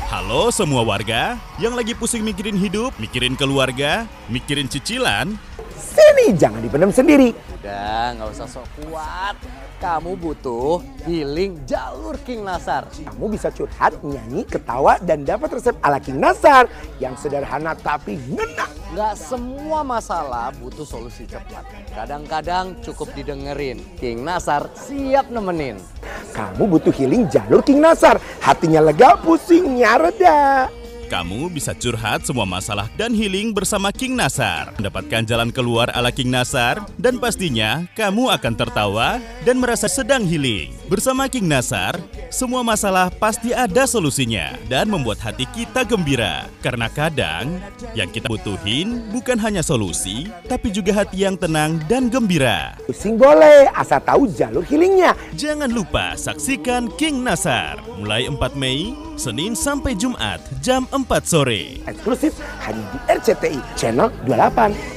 Halo semua warga yang lagi pusing mikirin hidup, mikirin keluarga, mikirin cicilan. Sini, jangan dipendam sendiri. Udah, nggak usah sok kuat. Kamu butuh healing jalur King Nasar. Kamu bisa curhat, nyanyi, ketawa, dan dapat resep ala King Nasar yang sederhana tapi ngena. Nggak semua masalah butuh solusi cepat. Kadang-kadang cukup didengerin. King Nasar siap nemenin. Kamu butuh healing jalur King Nasar. Hatinya lega, pusingnya reda. Kamu bisa curhat semua masalah dan healing bersama King Nasar. Mendapatkan jalan keluar ala King Nasar. Dan pastinya kamu akan tertawa dan merasa sedang healing. Bersama King Nasar, semua masalah pasti ada solusinya. Dan membuat hati kita gembira. Karena kadang yang kita butuhin bukan hanya solusi, tapi juga hati yang tenang dan gembira. Pusing boleh, asal tahu jalur healingnya. Jangan lupa saksikan King Nasar. Mulai 4 Mei, Senin sampai Jumat, jam 4 sore. Eksklusif hanya di RCTI Channel 28.